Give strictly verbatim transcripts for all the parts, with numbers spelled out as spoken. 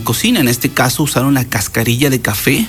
cocina. En este caso usaron la cascarilla de café,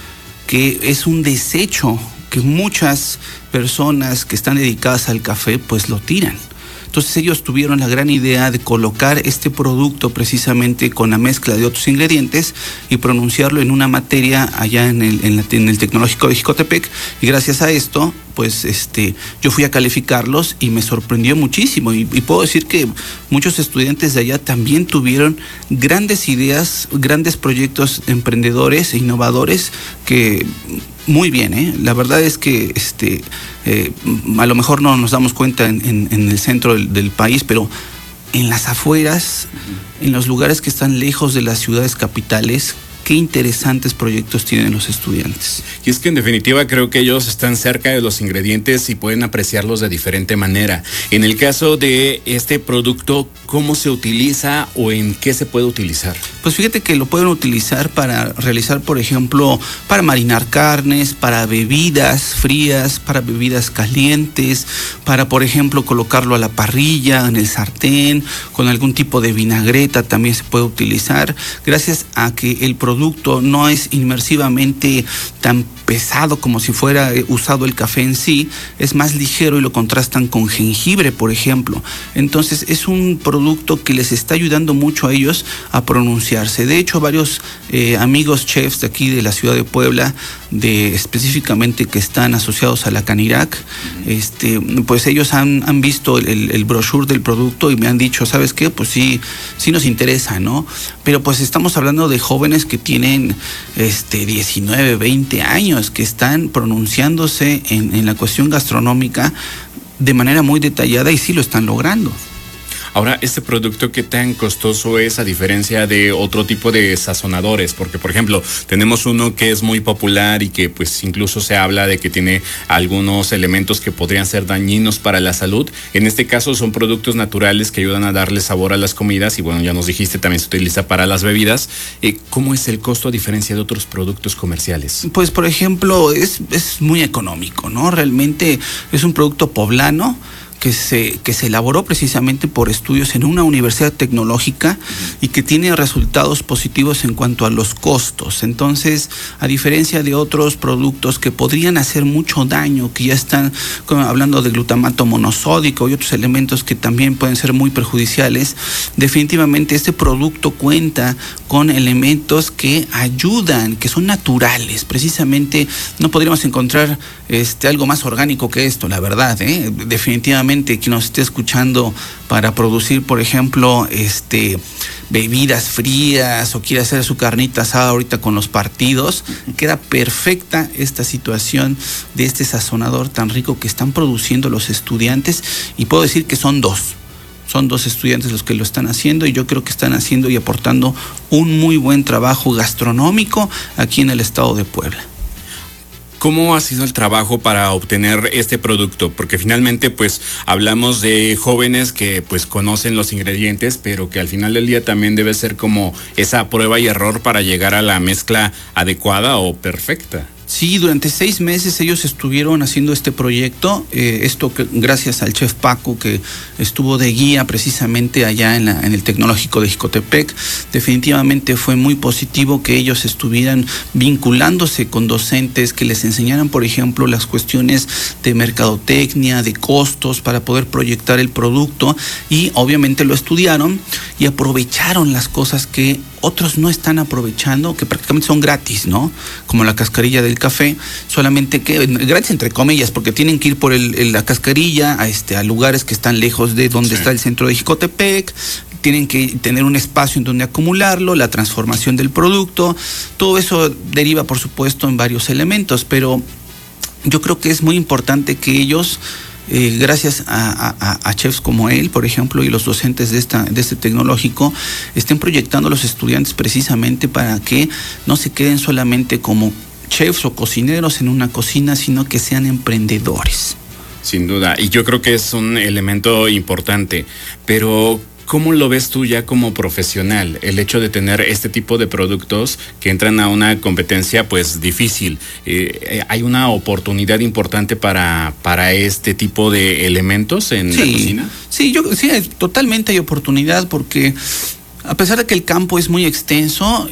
que es un desecho que muchas personas que están dedicadas al café pues lo tiran. Entonces ellos tuvieron la gran idea de colocar este producto precisamente con la mezcla de otros ingredientes y pronunciarlo en una materia allá en el, en la, en el Tecnológico de Jicotepec, y gracias a esto pues este yo fui a calificarlos y me sorprendió muchísimo, y, y puedo decir que muchos estudiantes de allá también tuvieron grandes ideas, grandes proyectos emprendedores e innovadores que muy bien, ¿eh? La verdad es que este eh, a lo mejor no nos damos cuenta en, en, en el centro del, del país, pero en las afueras, uh-huh. en los lugares que están lejos de las ciudades capitales, qué interesantes proyectos tienen los estudiantes. Y es que en definitiva creo que ellos están cerca de los ingredientes y pueden apreciarlos de diferente manera. En el caso de este producto, ¿cómo se utiliza o en qué se puede utilizar? Pues fíjate que lo pueden utilizar para realizar, por ejemplo, para marinar carnes, para bebidas frías, para bebidas calientes, para, por ejemplo, colocarlo a la parrilla, en el sartén, con algún tipo de vinagreta también se puede utilizar, gracias a que el producto producto no es inmersivamente tan pesado como si fuera usado el café en sí, es más ligero y lo contrastan con jengibre, por ejemplo. Entonces es un producto que les está ayudando mucho a ellos a pronunciarse. De hecho, varios eh, amigos chefs de aquí de la ciudad de Puebla, de específicamente que están asociados a la Canirac, uh-huh. este, pues ellos han, han visto el, el, el brochure del producto y me han dicho, ¿sabes qué? Pues sí, sí nos interesa, ¿no? Pero pues estamos hablando de jóvenes que tienen este, diecinueve, veinte años, que están pronunciándose en, en la cuestión gastronómica de manera muy detallada y sí lo están logrando. Ahora, ¿este producto qué tan costoso es a diferencia de otro tipo de sazonadores? Porque, por ejemplo, tenemos uno que es muy popular y que pues incluso se habla de que tiene algunos elementos que podrían ser dañinos para la salud. En este caso son productos naturales que ayudan a darle sabor a las comidas y bueno, ya nos dijiste, también se utiliza para las bebidas. Eh, ¿Cómo es el costo a diferencia de otros productos comerciales? Pues, por ejemplo, es, es muy económico, ¿no? Realmente es un producto poblano, que se, que se elaboró precisamente por estudios en una universidad tecnológica y que tiene resultados positivos en cuanto a los costos. Entonces, a diferencia de otros productos que podrían hacer mucho daño, que ya están como hablando de glutamato monosódico y otros elementos que también pueden ser muy perjudiciales, definitivamente este producto cuenta con elementos que ayudan, que son naturales. Precisamente no podríamos encontrar este, algo más orgánico que esto, la verdad, ¿eh? Definitivamente que nos esté escuchando para producir, por ejemplo, este bebidas frías o quiere hacer su carnita asada ahorita con los partidos, queda perfecta esta situación de este sazonador tan rico que están produciendo los estudiantes, y puedo decir que son dos. Son dos estudiantes los que lo están haciendo y yo creo que están haciendo y aportando un muy buen trabajo gastronómico aquí en el estado de Puebla. ¿Cómo ha sido el trabajo para obtener este producto? Porque finalmente pues hablamos de jóvenes que pues conocen los ingredientes, pero que al final del día también debe ser como esa prueba y error para llegar a la mezcla adecuada o perfecta. Sí, durante seis meses ellos estuvieron haciendo este proyecto, eh, esto que, gracias al chef Paco, que estuvo de guía precisamente allá en, la, en el Tecnológico de Jicotepec. Definitivamente fue muy positivo que ellos estuvieran vinculándose con docentes que les enseñaran, por ejemplo, las cuestiones de mercadotecnia, de costos, para poder proyectar el producto, y obviamente lo estudiaron y aprovecharon las cosas que otros no están aprovechando, que prácticamente son gratis, ¿no? Como la cascarilla del café, solamente que gratis entre comillas, porque tienen que ir por el, el, la cascarilla a, este, a lugares que están lejos de donde sí. está el centro de Jicotepec, tienen que tener un espacio en donde acumularlo, la transformación del producto, todo eso deriva, por supuesto, en varios elementos, pero yo creo que es muy importante que ellos... Eh, gracias a, a, a chefs como él, por ejemplo, y los docentes de, esta, de este tecnológico, estén proyectando a los estudiantes precisamente para que no se queden solamente como chefs o cocineros en una cocina, sino que sean emprendedores. Sin duda, y yo creo que es un elemento importante, pero ¿cómo lo ves tú ya como profesional? El hecho de tener este tipo de productos que entran a una competencia pues difícil. Eh, ¿Hay una oportunidad importante para, para este tipo de elementos en sí, la cocina? Sí, yo, sí, totalmente hay oportunidad porque... A pesar de que el campo es muy extenso,